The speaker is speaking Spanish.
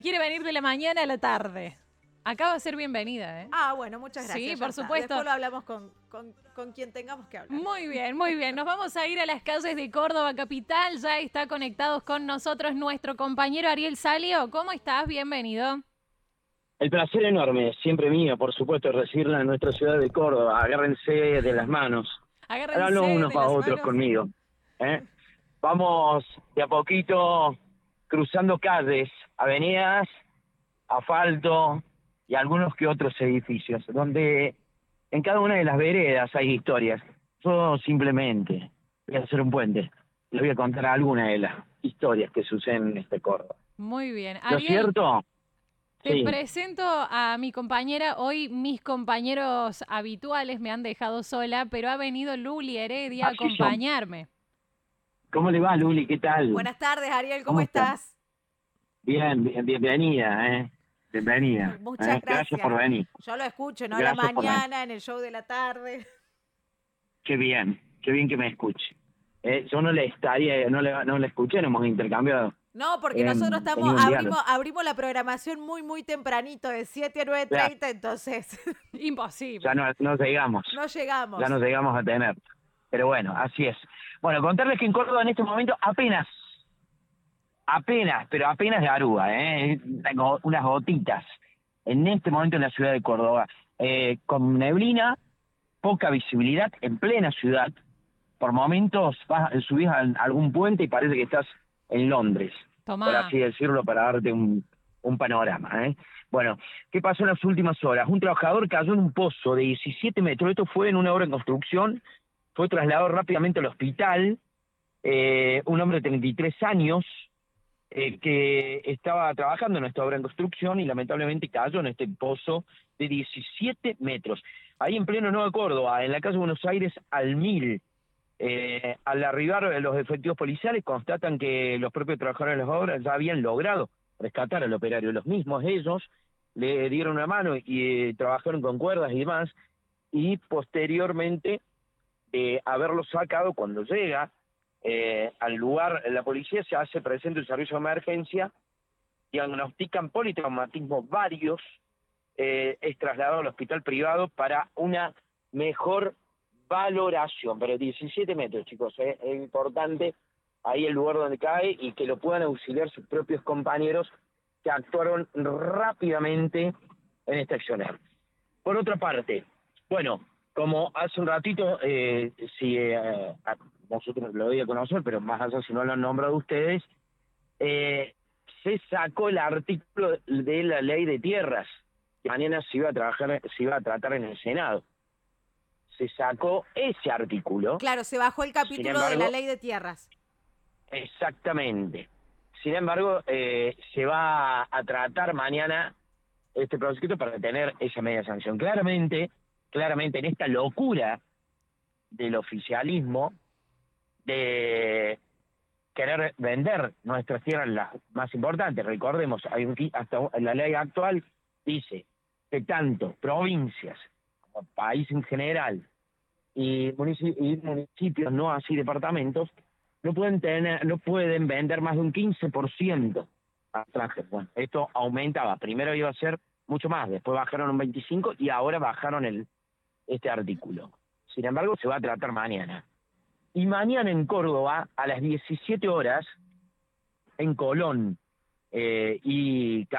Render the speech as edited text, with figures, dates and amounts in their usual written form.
Quiere venir de la mañana a la tarde. Acá va a ser bienvenida, ¿eh? Ah, bueno, muchas gracias. Sí, ya por está. supuesto. Después lo hablamos con quien tengamos que hablar. Muy bien, muy bien. Nos vamos a ir a las calles de Córdoba capital. Ya está conectados con nosotros nuestro compañero Ariel Salio. ¿Cómo estás? Bienvenido. El placer enorme, siempre mío, por supuesto, recibirla en nuestra ciudad de Córdoba. Agárrense de las manos. Háganlo Agárrense unos de a las otros manos. conmigo. ¿eh? Vamos de a poquito cruzando calles, avenidas, asfalto y algunos que otros edificios, donde en cada una de las veredas hay historias. Yo simplemente voy a hacer un puente. Les voy a contar algunas de las historias que suceden en este Córdoba. Muy bien. ¿No es Ariel, cierto? te Sí. presento a mi compañera. Hoy mis compañeros habituales me han dejado sola, pero ha venido Luli Heredia a Así son. acompañarme. ¿Cómo le va, Luli? ¿Qué tal? Buenas tardes, Ariel, ¿cómo ¿Cómo está? estás? Bienvenida, ¿eh? Bienvenida. Muchas Gracias gracias. por venir. Yo lo escucho, ¿no? A la Gracias por venir. mañana, en el show de la tarde. Qué bien que me escuche. Yo no le estaría, no le escuché, no hemos intercambiado No, porque nosotros en ningún diálogo. abrimos la programación muy tempranito, de 7 a Claro, 9:30, entonces ya Imposible. no llegamos, no ya llegamos. no llegamos a tener. Pero bueno, así es. Bueno, contarles que en Córdoba en este momento pero apenas de Aruba, unas gotitas. En este momento en la ciudad de Córdoba, con neblina, poca visibilidad, en plena ciudad. Por momentos subís a algún puente y parece que estás en Londres, por Tomá. así decirlo, para darte un panorama. Bueno, ¿qué pasó en las últimas horas? Un trabajador cayó en un pozo de 17 metros, esto fue en una obra en construcción, fue trasladado rápidamente al hospital, un hombre de 33 años, que estaba trabajando en esta obra en construcción y lamentablemente cayó en este pozo de 17 metros. Ahí en pleno Nueva Córdoba, en la calle Buenos Aires al 1000. Al arribar los efectivos policiales constatan que los propios trabajadores de las obras ya habían logrado rescatar al operario. Los mismos ellos le dieron una mano y trabajaron con cuerdas y demás, y posteriormente haberlo sacado, cuando llega al lugar la policía, se hace presente el servicio de emergencia, diagnostican politraumatismos varios, es trasladado al hospital privado para una mejor valoración. Pero 17 metros, chicos, es importante ahí el lugar donde cae y que lo puedan auxiliar sus propios compañeros que actuaron rápidamente en esta accionar. Por otra parte, bueno, como hace un ratito, nosotros lo doy a conocer, pero más allá si no lo han nombrado ustedes, se sacó el artículo de la ley de tierras, que mañana se iba a tratar en el Senado. Se sacó ese artículo. Claro, se bajó el Sin capítulo de la embargo, ley de tierras. exactamente. Sin embargo, se va a tratar mañana este proyecto para tener esa media sanción. Claramente, en esta locura del oficialismo de querer vender nuestras tierras, las más importantes. Recordemos, hasta la ley actual dice que tanto provincias como país en general y municipios, no así departamentos, no pueden vender más de un 15% a extranjeros. Bueno, esto aumentaba. Primero iba a ser mucho más, después bajaron un 25% y ahora bajaron este artículo. Sin embargo, se va a tratar mañana. Y mañana en Córdoba, a las 17 horas, en Colón y